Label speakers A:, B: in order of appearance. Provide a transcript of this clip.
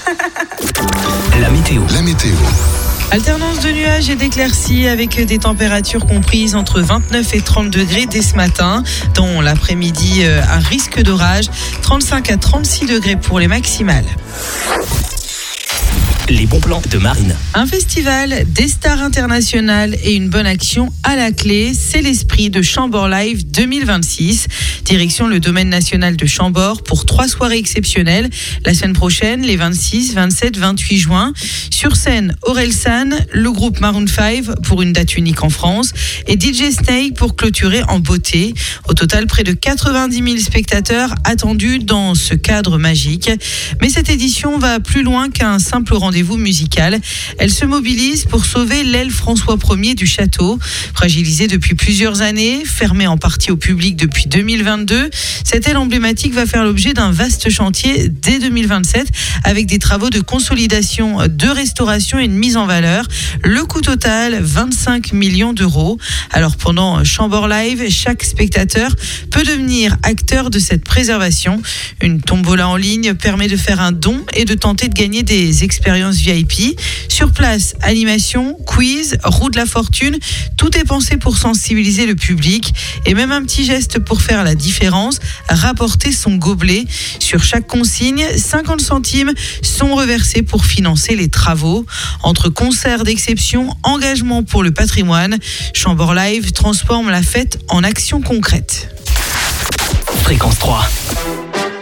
A: La météo.
B: Alternance de nuages et d'éclaircies avec des températures comprises entre 29 et 30 degrés dès ce matin. Dans l'après-midi, un risque d'orage, 35 à 36 degrés pour les maximales.
A: Les bons plans de Marine.
B: Un festival, des stars internationales et une bonne action à la clé, c'est l'esprit de Chambord Live 2026. Direction le domaine national de Chambord pour 3 soirées exceptionnelles. La semaine prochaine, les 26, 27, 28 juin. Sur scène, Orelsan, le groupe Maroon 5 pour une date unique en France et DJ Snake pour clôturer en beauté. Au total, près de 90 000 spectateurs attendus dans ce cadre magique. Mais cette édition va plus loin qu'un simple rendez-vous musical. Elle se mobilise pour sauver l'aile François Ier du château. Fragilisée depuis plusieurs années, fermée en partie au public depuis 2022, cette aile emblématique va faire l'objet d'un vaste chantier dès 2027 avec des travaux de consolidation, de restauration et de mise en valeur. Le coût total, 25 millions d'euros. Alors pendant Chambord Live, chaque spectateur peut devenir acteur de cette préservation. Une tombola en ligne permet de faire un don et de tenter de gagner des expériences VIP. Sur place, animation, quiz, roue de la fortune, tout est pensé pour sensibiliser le public et même un petit geste pour faire la différence, rapporter son gobelet. Sur chaque consigne, 50 centimes sont reversés pour financer les travaux. Entre concerts d'exception, engagement pour le patrimoine, Chambord Live transforme la fête en action concrète.
A: Fréquence 3.